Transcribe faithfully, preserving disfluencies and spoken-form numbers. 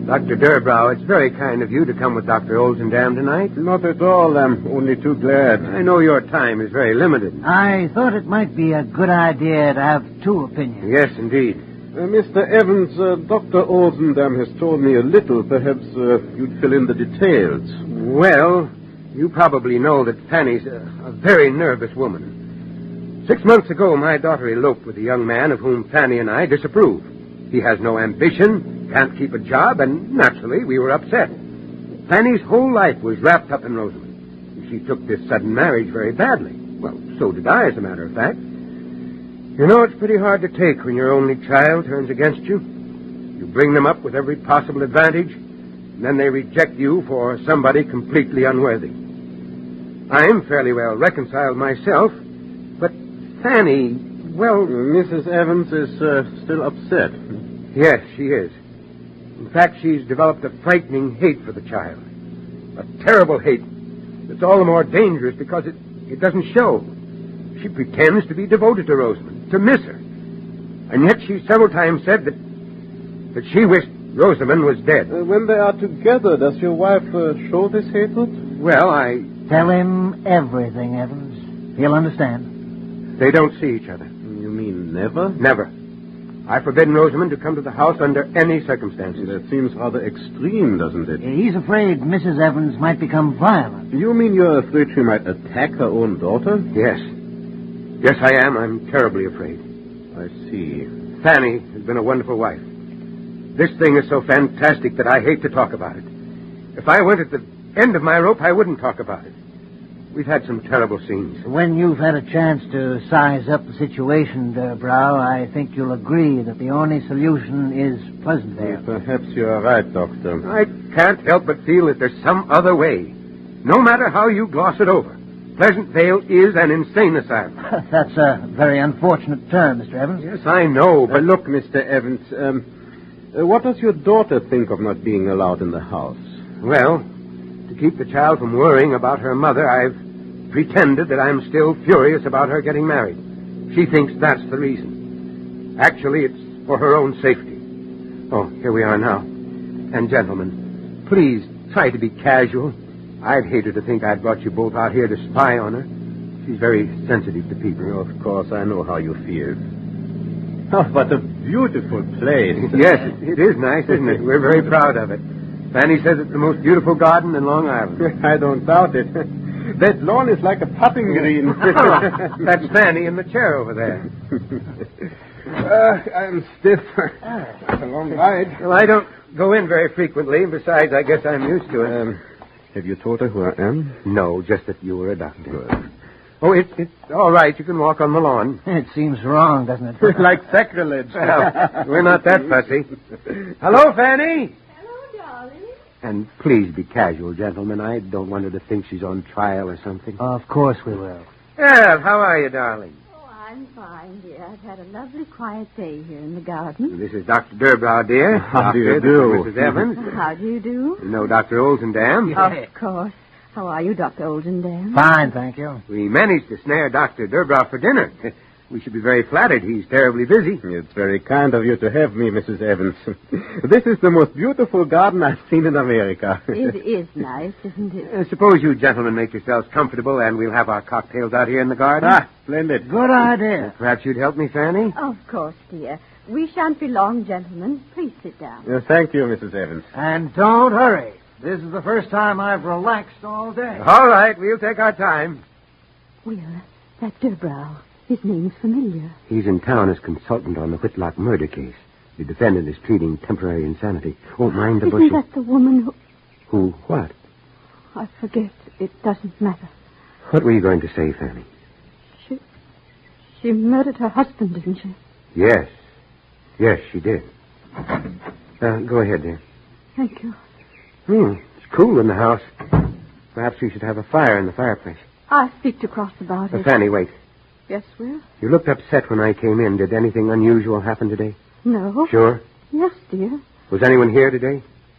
Doctor Durbrow, it's very kind of you to come with Doctor Oldendam tonight. Not at all. I'm only too glad. I know your time is very limited. I thought it might be a good idea to have two opinions. Yes, indeed. Uh, Mister Evans, uh, Doctor Oldendam has told me a little. Perhaps uh, you'd fill in the details. Well, you probably know that Fanny's a, a very nervous woman. Six months ago, my daughter eloped with a young man of whom Fanny and I disapprove. He has no ambition, can't keep a job, and naturally we were upset. Fanny's whole life was wrapped up in Rosamond. She took this sudden marriage very badly. Well, so did I, as a matter of fact. You know, it's pretty hard to take when your only child turns against you. You bring them up with every possible advantage, and then they reject you for somebody completely unworthy. I'm fairly well reconciled myself, but Fanny, well... Missus Evans is uh, still upset. Yes, she is. In fact, she's developed a frightening hate for the child. A terrible hate that's all the more dangerous because it, it doesn't show. She pretends to be devoted to Rosamond, to miss her. And yet she several times said that that she wished Rosamond was dead. Uh, when they are together, does your wife uh, show this hatred? Well, I... Tell him everything, Evans. He'll understand. They don't see each other. You mean never? Never. I've forbidden Rosamond to come to the house under any circumstances. That seems rather extreme, doesn't it? He's afraid Missus Evans might become violent. You mean you're afraid she might attack her own daughter? Yes. Yes, I am. I'm terribly afraid. I see. Fanny has been a wonderful wife. This thing is so fantastic that I hate to talk about it. If I went at the end of my rope, I wouldn't talk about it. We've had some terrible scenes. When you've had a chance to size up the situation, Durbrow, I think you'll agree that the only solution is Pleasantville. Well, perhaps you're right, Doctor. I can't help but feel that there's some other way. No matter how you gloss it over, Pleasantville is an insane asylum. That's a very unfortunate term, Mister Evans. Yes, I know, but... Uh, look, Mister Evans, um, uh, what does your daughter think of not being allowed in the house? Well, to keep the child from worrying about her mother, I've pretended that I'm still furious about her getting married. She thinks that's the reason. Actually, it's for her own safety. Oh, here we are now. And, gentlemen, please try to be casual. I'd hate her to think I'd brought you both out here to spy on her. She's very sensitive to people. Of course, I know how you feel. Oh, what a beautiful place. Yes, it, it is nice, isn't it? We're very proud of it. Fanny says it's the most beautiful garden in Long Island. I don't doubt it. That lawn is like a putting green. That's Fanny in the chair over there. uh, I'm stiff. It's a long ride. Well, I don't go in very frequently. Besides, I guess I'm used to it. Um, have you told her who I am? No, just that you were a doctor. Good. Oh, it, it's all right. You can walk on the lawn. It seems wrong, doesn't it? Like sacrilege. Well, we're not that fussy. Hello, Fanny. Hello, darling. And please be casual, gentlemen. I don't want her to think she's on trial or something. Of course we will. Well, how are you, darling? Oh, I'm fine, dear. I've had a lovely quiet day here in the garden. This is Doctor Durbrow, dear. How do you Doctor, do? This is Missus Evans. How do you do? You know Doctor Oldendam. Of course. How are you, Doctor Oldendam? Fine, thank you. We managed to snare Doctor Durbrow for dinner. We should be very flattered. He's terribly busy. It's very kind of you to have me, Missus Evans. This is the most beautiful garden I've seen in America. It is nice, isn't it? Uh, suppose you gentlemen make yourselves comfortable, and we'll have our cocktails out here in the garden. Ah, splendid. Good idea. Perhaps you'd help me, Fanny? Of course, dear. We shan't be long, gentlemen. Please sit down. Uh, thank you, Missus Evans. And don't hurry. This is the first time I've relaxed all day. All right, we'll take our time. Will, that Durbrow, his name's familiar. He's in town as consultant on the Whitlock murder case. The defendant is pleading temporary insanity. Oh, mind the Isn't bushel. that the woman who... Who? What? I forget. It doesn't matter. What were you going to say, Fanny? She... She murdered her husband, didn't she? Yes. Yes, she did. Uh, go ahead, dear. Thank you. Hmm, it's cool in the house. Perhaps we should have a fire in the fireplace. I'll speak to Cross about Uh, it. Fanny, wait. Yes, Will? You looked upset when I came in. Did anything unusual happen today? No. Sure? Yes, dear. Was anyone here today?